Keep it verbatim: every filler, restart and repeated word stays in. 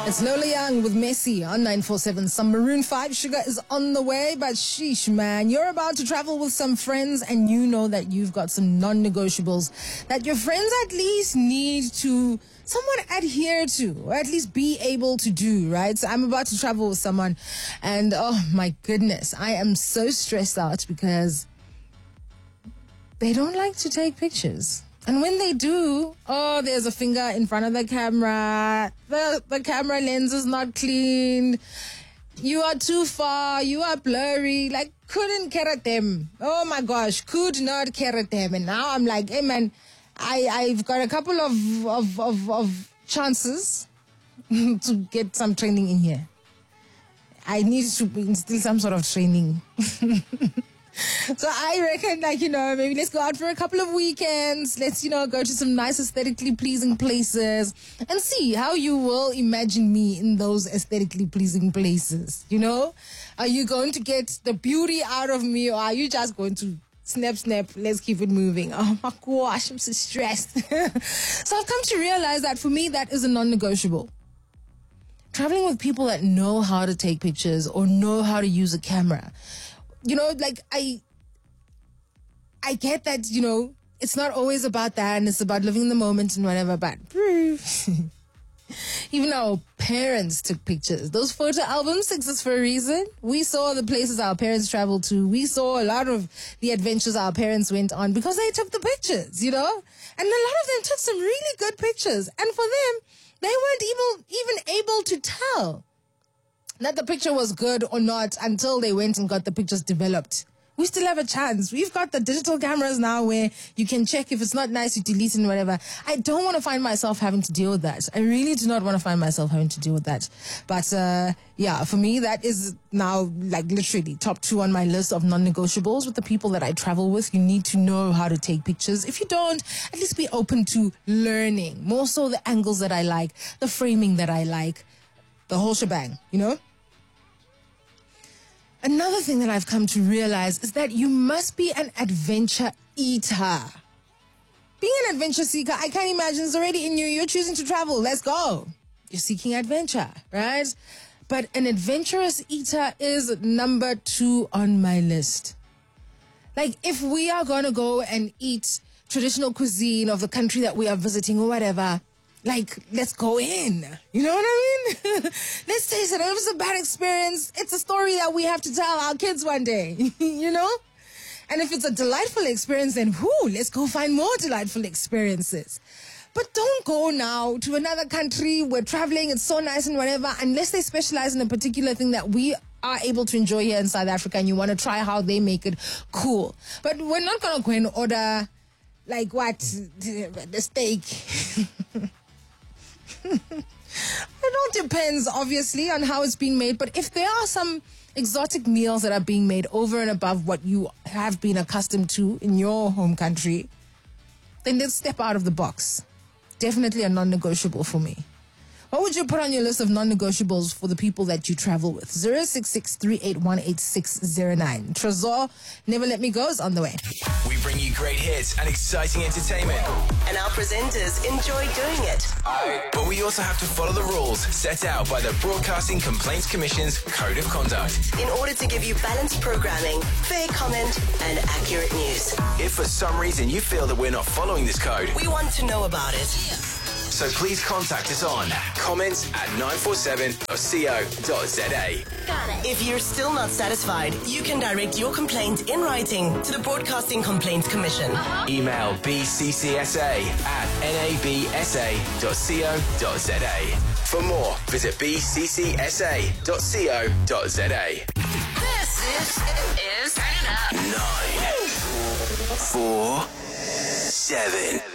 It's Lola Young with Messi on nine four seven. Some Maroon five Sugar is on the way, but sheesh, man, you're about to travel with some friends and you know that you've got some non-negotiables that your friends at least need to somewhat adhere to, or at least be able to do, right? So I'm about to travel with someone and oh my goodness, I am so stressed out because they don't like to take pictures. And when they do, oh, there's a finger in front of the camera. The, the camera lens is not clean. You are too far. You are blurry. Like, couldn't care at them. Oh my gosh, could not care at them. And now I'm like, hey man, I, I've got a couple of, of, of, of chances to get some training in here. I need to instill some sort of training. So I reckon, like, you know, maybe let's go out for a couple of weekends. Let's, you know, go to some nice aesthetically pleasing places and see how you will imagine me in those aesthetically pleasing places. You know, are you going to get the beauty out of me, or are you just going to snap, snap, let's keep it moving? Oh my gosh, I'm so stressed. So I've come to realize that for me, that is a non-negotiable. Traveling with people that know how to take pictures or know how to use a camera. You know, like, I I get that, you know, it's not always about that and it's about living the moment and whatever, but even our parents took pictures. Those photo albums exist for a reason. We saw the places our parents traveled to. We saw a lot of the adventures our parents went on because they took the pictures, you know? And a lot of them took some really good pictures. And for them, they weren't even, even able to tell that the picture was good or not until they went and got the pictures developed. We still have a chance. We've got the digital cameras now where you can check if it's not nice, you delete it and whatever. I don't want to find myself having to deal with that. I really do not want to find myself having to deal with that. But, uh, yeah, for me, that is now like literally top two on my list of non-negotiables with the people that I travel with. You need to know how to take pictures. If you don't, at least be open to learning. More so the angles that I like, the framing that I like, the whole shebang, you know? Another thing that I've come to realize is that you must be an adventure eater. Being an adventure seeker, I can't imagine it's already in you. You're choosing to travel. Let's go. You're seeking adventure, right? But an adventurous eater is number two on my list. Like, if we are going to go and eat traditional cuisine of the country that we are visiting or whatever, like, let's go in. You know what I mean? Let's taste it. If it's a bad experience, it's a story that we have to tell our kids one day. You know? And if it's a delightful experience, then whoo, let's go find more delightful experiences. But don't go now to another country. We're traveling. It's so nice and whatever. Unless they specialize in a particular thing that we are able to enjoy here in South Africa and you want to try how they make it cool. But we're not going to go and order, like, what? The steak. It all depends, obviously, on how it's being made. But if there are some exotic meals that are being made over and above what you have been accustomed to in your home country, then let's step out of the box. Definitely a non-negotiable for me. What would you put on your list of non-negotiables for the people that you travel with? zero six six, three eight one, eight six zero nine. Trezor, Never Let Me Go is on the way. We bring you great hits and exciting entertainment. And our presenters enjoy doing it. But we also have to follow the rules set out by the Broadcasting Complaints Commission's Code of Conduct. In order to give you balanced programming, fair comment, and accurate news. If for some reason you feel that we're not following this code, we want to know about it. So please contact us on comments at nine four seven dot co dot za. If you're still not satisfied, you can direct your complaint in writing to the Broadcasting Complaints Commission. Uh-huh. Email b c c s a at n a b s a dot co dot za. For more, visit b c c s a dot co dot za. This is, is Turn It Up. Nine, four, seven.